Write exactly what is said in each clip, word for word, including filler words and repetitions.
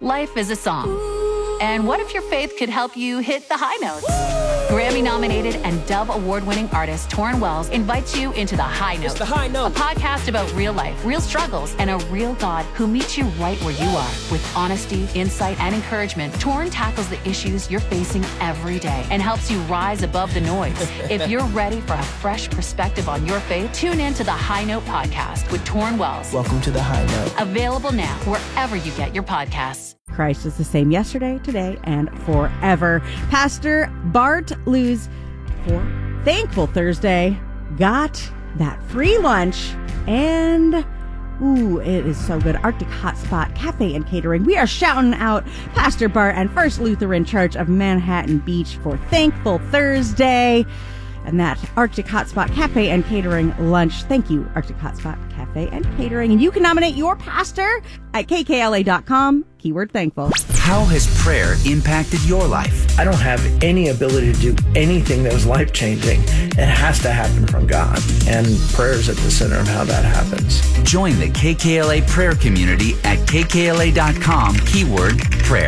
Life is a song. And what if your faith could help you hit the high notes? Grammy-nominated and Dove Award-winning artist Torrin Wells invites you into The High Note. It's The High Note. A podcast about real life, real struggles, and a real God who meets you right where you are. With honesty, insight, and encouragement, Torrin tackles the issues you're facing every day and helps you rise above the noise. If you're ready for a fresh perspective on your faith, tune in to The High Note podcast with Torrin Wells. Welcome to The High Note. Available now wherever you get your podcasts. Christ is the same yesterday, today, and forever. Pastor Bart Luz for Thankful Thursday got that free lunch, and ooh, it is so good. Arctic Hotspot Cafe and Catering. We are shouting out Pastor Bart and First Lutheran Church of Manhattan Beach for Thankful Thursday. And that Arctic Hotspot Cafe and Catering lunch. Thank you, Arctic Hotspot Cafe and Catering. And you can nominate your pastor at K K L A dot com, keyword thankful. How has prayer impacted your life? I don't have any ability to do anything that was life-changing. It has to happen from God. And prayer is at the center of how that happens. Join the K K L A prayer community at K K L A dot com, keyword prayer.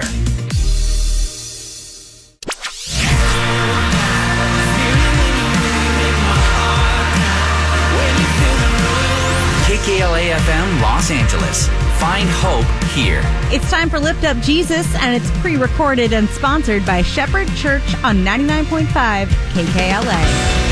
K K L A F M Los Angeles. Find hope here. It's time for Lift Up Jesus, and it's pre-recorded and sponsored by Shepherd Church on ninety-nine point five K K L A.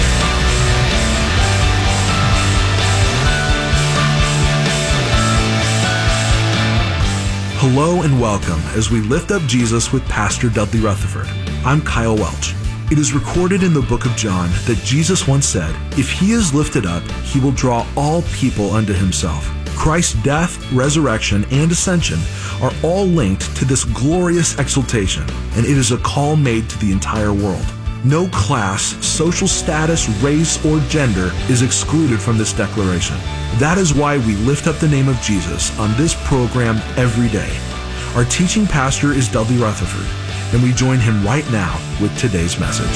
Hello and welcome as we lift up Jesus with Pastor Dudley Rutherford. I'm Kyle Welch. It is recorded in the book of John that Jesus once said, "If he is lifted up, he will draw all people unto himself." Christ's death, resurrection, and ascension are all linked to this glorious exaltation, and it is a call made to the entire world. No class, social status, race, or gender is excluded from this declaration. That is why we lift up the name of Jesus on this program every day. Our teaching pastor is Dudley Rutherford, and we join him right now with today's message.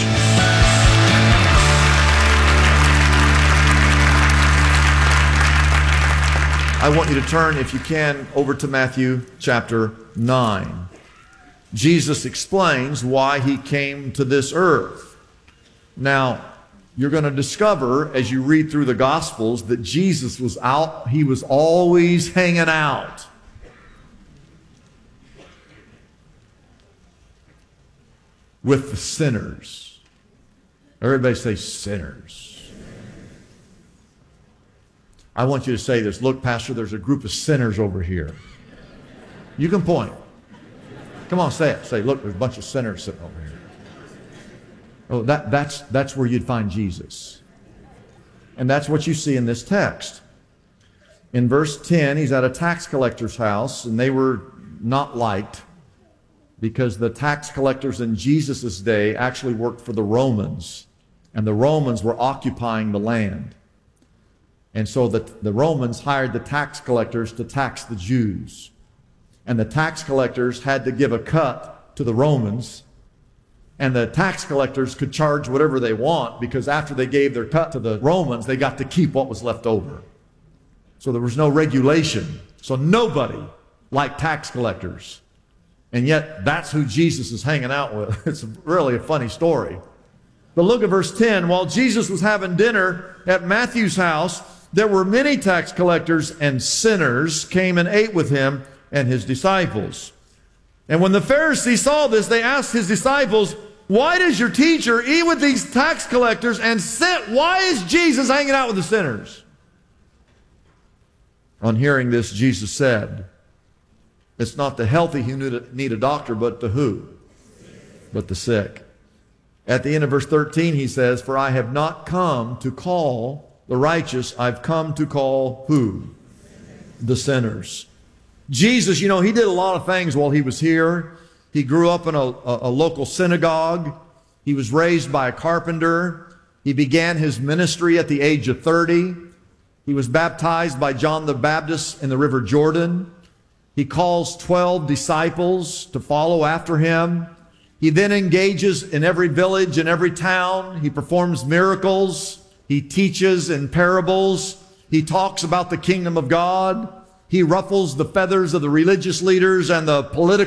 I want you to turn, if you can, over to Matthew chapter nine. Jesus explains why he came to this earth. Now, you're going to discover as you read through the Gospels that Jesus was out, he was always hanging out. With the sinners. Everybody say sinners. I want you to say this. Look, Pastor, there's a group of sinners over here. You can point. Come on, say it. Say, look, there's a bunch of sinners sitting over here. Oh, that, that's, that's where you'd find Jesus. And that's what you see in this text. In verse ten, he's at a tax collector's house, and they were not liked, because the tax collectors in Jesus' day actually worked for the Romans, and the Romans were occupying the land. And so the, the Romans hired the tax collectors to tax the Jews. And the tax collectors had to give a cut to the Romans, and the tax collectors could charge whatever they want, because after they gave their cut to the Romans, they got to keep what was left over. So there was no regulation. So nobody liked tax collectors. And yet, that's who Jesus is hanging out with. It's really a funny story. But look at verse ten. While Jesus was having dinner at Matthew's house, there were many tax collectors and sinners came and ate with him and his disciples. And when the Pharisees saw this, they asked his disciples, "Why does your teacher eat with these tax collectors and sin? Why is Jesus hanging out with the sinners?" On hearing this, Jesus said, "It's not the healthy who need a doctor, but the who? But the sick." At the end of verse thirteen, he says, "For I have not come to call the righteous, I've come to call" who? The sinners. Jesus, you know, he did a lot of things while he was here. He grew up in a, a, a local synagogue. He was raised by a carpenter. He began his ministry at the age of thirty. He was baptized by John the Baptist in the River Jordan. He calls twelve disciples to follow after him. He then engages in every village and every town. He performs miracles. He teaches in parables. He talks about the kingdom of God. He ruffles the feathers of the religious leaders and the political